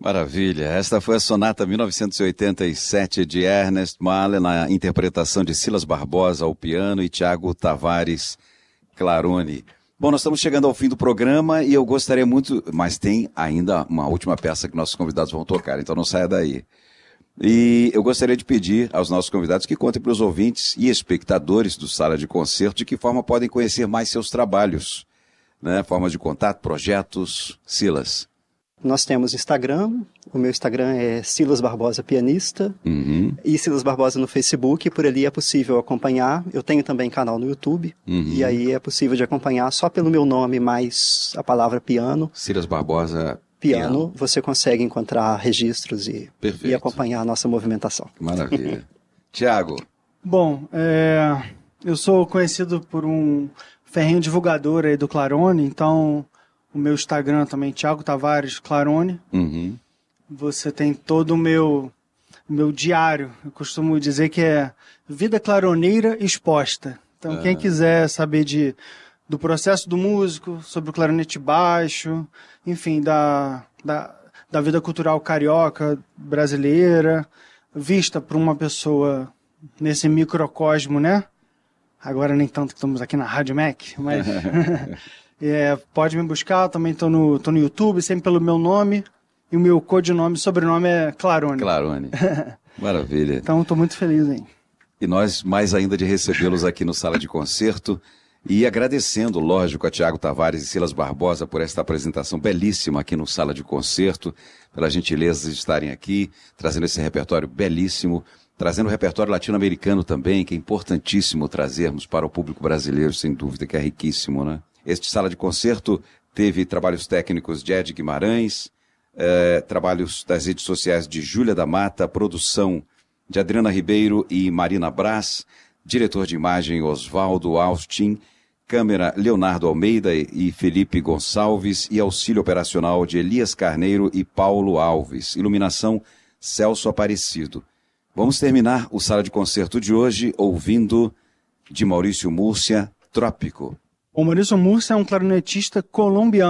Maravilha. Esta foi a Sonata 1987 de Ernest Mahler, na interpretação de Silas Barbosa ao piano e Tiago Tavares Clarone. Bom, nós estamos chegando ao fim do programa e eu gostaria muito, mas tem ainda uma última peça que nossos convidados vão tocar, então não saia daí. E eu gostaria de pedir aos nossos convidados que contem para os ouvintes e espectadores do Sala de Concerto de que forma podem conhecer mais seus trabalhos, né? Formas de contato, projetos. Silas. Nós temos Instagram, o meu Instagram é Silas Barbosa Pianista, e Silas Barbosa no Facebook, por ali é possível acompanhar. Eu tenho também canal no YouTube, e aí é possível de acompanhar só pelo meu nome mais a palavra piano. Silas Barbosa Piano, você consegue encontrar registros e acompanhar a nossa movimentação. Maravilha. Tiago. Bom, eu sou conhecido por um ferrenho divulgador aí do Clarone, então o meu Instagram também, Tiago Tavares Clarone. Você tem todo o meu diário. Eu costumo dizer que é vida claroneira exposta. Então, quem quiser saber do processo do músico, sobre o clarinete baixo, enfim, da vida cultural carioca brasileira, vista por uma pessoa nesse microcosmo, né? Agora nem tanto que estamos aqui na Rádio Mac, mas pode me buscar, também tô no YouTube, sempre pelo meu nome, e o meu codinome, sobrenome é Clarone. Clarone. Maravilha. Então, estou muito feliz, hein? E nós mais ainda de recebê-los aqui no Sala de Concerto, e agradecendo, lógico, a Tiago Tavares e Silas Barbosa por esta apresentação belíssima aqui no Sala de Concerto, pela gentileza de estarem aqui, trazendo esse repertório belíssimo, trazendo o repertório latino-americano também, que é importantíssimo trazermos para o público brasileiro, sem dúvida, que é riquíssimo, né? Este Sala de Concerto teve trabalhos técnicos de Ed Guimarães, trabalhos das redes sociais de Júlia da Mata, produção de Adriana Ribeiro e Marina Brás, diretor de imagem Oswaldo Austin, câmera Leonardo Almeida e Felipe Gonçalves e auxílio operacional de Elias Carneiro e Paulo Alves, iluminação Celso Aparecido. Vamos terminar o Sala de Concerto de hoje ouvindo de Maurício Múrcia, Trópico. O Maurício Múrcia é um clarinetista colombiano.